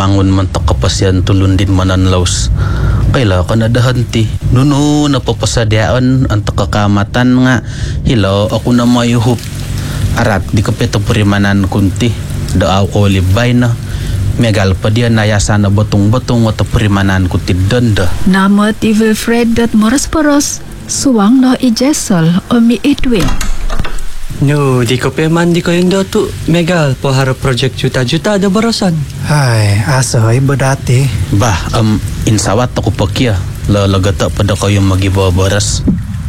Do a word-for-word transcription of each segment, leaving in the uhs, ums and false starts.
mangun mantok kapasyan tulun din mananlaws. Kaila ka na dahanti. Nuno napapasadyaan ang takakamatan nga. Hilaw ako na mayuhup. Arat di kapito purimanan kunti. Daaw ko libay na. Megal pa diyan nayasa na batong-batong at purimanan kunti danda. Namot i Wilfred dat moras-poros. Suwang no i Jessel o mi Edwin. No, di ko peman di ko yung doto. Megal, po harap project juta-juta da barasan. Ay, asa iba dati. Bah, um, insawat ako pa kya. Lalagata pa da kayong magibabaras.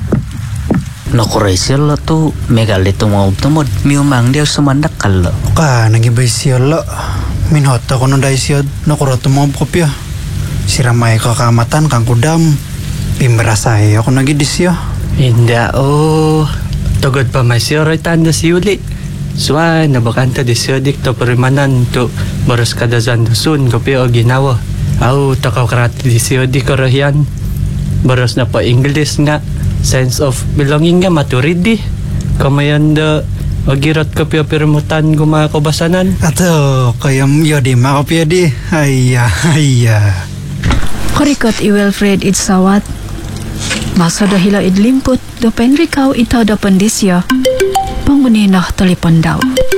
Nakuray sila to. Megal dito mga ubtamod. Miumang diyo sumandak kala. Ka, nagibay siya lo. Minhot ako nung dahi siya. Nakurat mo mga kopya. Siramay kakamatan kang kudam. Pimrasay ako nagidis siya. Hindi, oh. Tugod pa may siya rin tanda si Uli. Suwan, nabakanta di siya dik to parimanan to baros kadazan dusun kopi o ginawa. Aw, takaw karati di siya di karahian. Baros na pa English nga. Sense of belonging nga maturid di. Kamayan da agirat kopi o pirimutan gumaka basanan. Ato, kayam yodi makopya di. Ayya, ayya. Korikot i Wilfred itsawat. Masa dahila idlimput do penrikaw ito da pandisya. Panguninah talipon daw.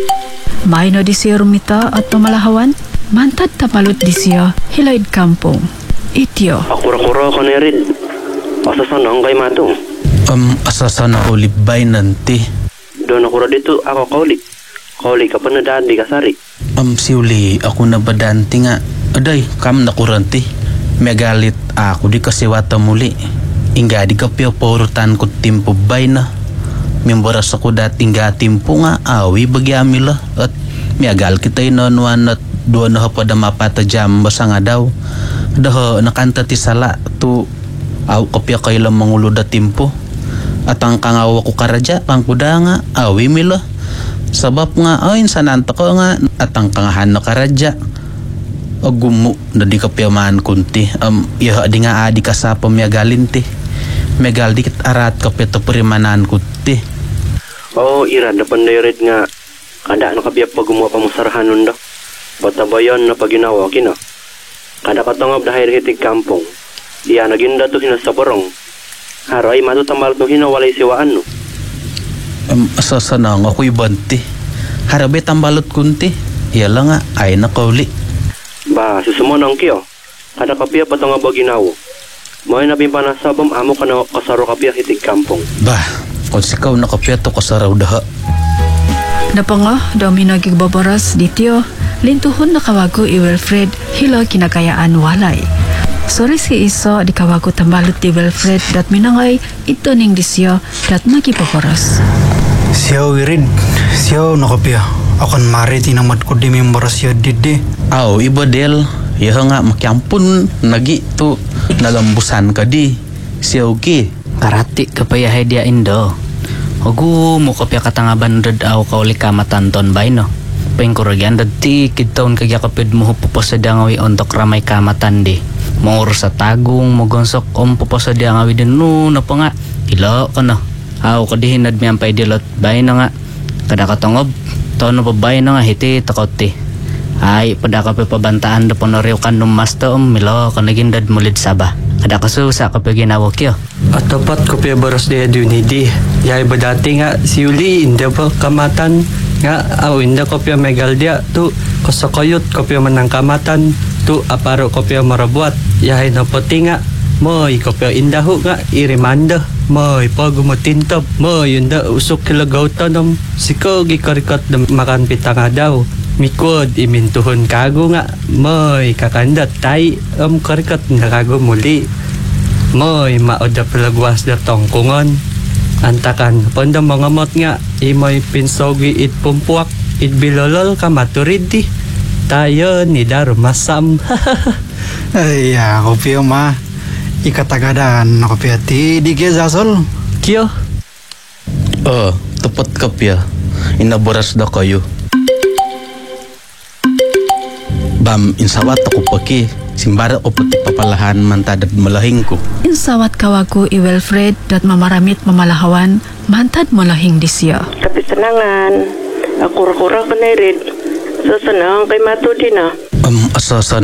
May no disya rumita at pamalahawan. Mantad tapalot disya hilaid kampong. Ityo. Akura-kura ko na rin. Asasanang kay matong. Um, asasana ko libay nanti. Doon akura dito ako kaulik. Kaulik ka pa na daan di kasari. Um, siuli, ako na badanti nga. Aday, kam na kuranti. Megalit ako di kasiwata muli. Inga di ka piyo porutan ko timpo bay na. Mimboras ako dating ga timpo nga awi bagyamila. At miagal kita inanuan at doon na hapada mapata jam basa nga daw. Daha nakanta ti sala to aw kapya kayo lang mangulo da timpo. At ang kangawa ko karadya kang kuda nga awi mila. Sabab nga ay sananta ko nga at ang kangahan na karadya. Agumo na di ka piyamaan kunti. Um, iha di nga adi ka sa pamyagalin ti. Megal dikit arat ka pito purimanan kunti. Oo, ira, dapan na red nga. Kada na kabiyak pag gumawa pa musarahan nun daw. Batabayan na pag ginawa kina. Kada katangab na hayr hitig kampong. Iya naginda to hinasabarong. Haro ay matutambal to hinawalay siwaan no. Um, asasana nga ako'y banti. Harabe tambalot kunti. Iya lang nga ay nakauli. Ba, susumonang kiyo. Kada kapiya pa nga ba ginawa. May nabimpanasabam amo ka na kasaro kapiya hitig kampong. Bah, kung sikaw nakapiyato kasaraw daha. Napanga, dami nagigbabaras dityo. Lintuhon na kawago i Wilfred, hilo kinakayaan walay. Sorry si iso, di kawago tambalot di Wilfred, dat minangay, ito ning disyo, dat magibabaras. Siya wirid. Siya nakopya. Akan mari tinamad ko di member siya didi. Aw, iba del. Iya nga makiampun nagi tu nalambusan ka di. Siya okay. Karati kapayahay dia indo. Ogu mo kapya katangaban dad aw kauli kamatan ton bay no. Pengkuragyan dad ti kitaon kagya kapid mo puposadangawi ontok ramay kamatan di. Maur sa tagong mogonsok om puposadangawi din no na pa nga. Ilo ka no. Aw kadihinad mi ampay dilot bay no nga. Kada katongob tono pa bay no nga hiti takot ti. Ay, pada ka pabantaan da ponoriw kan numasto um milo kanagindad mulid saba. Kada kasusa ka pa ginawa kyo. At tapat ko pa baros di adunidi. Yay ba dati nga si Uli, hindi ba kamatan nga aw hindi ko pa megal dia tu kasakayot ko pa manang kamatan tu aparo ko pa marabuat. Yay na pati nga moy ko pa indaho nga irimanda. Moy pag umutintap moy yun da usok kilagaw tanom siko gikarikat na makan pitang daw. Mikod imintuhon kago nga moy kakandat tay am um, karikat na kago muli moy maoda pelagwas da tongkungon antakan panda mga mot nga imoy pinsogi it pumpuak it bilolol ka maturid di tayo ni darumasam. Ay, ako piyo ma. Ikatagadan ako piyo ti di gezasol. Kyo Oh, tepat kapya. Inaboras da kayo. Bam, insawat ako paki. Simbara ko pati papalahan mantadad malahing ko. Insawat kawago i Wilfred, dat mamaramit mamalahawan, mantad malahing disya. Tapi senangan. Aku kura-kura kena rin. Sesenang kay matu dina. Um, asasan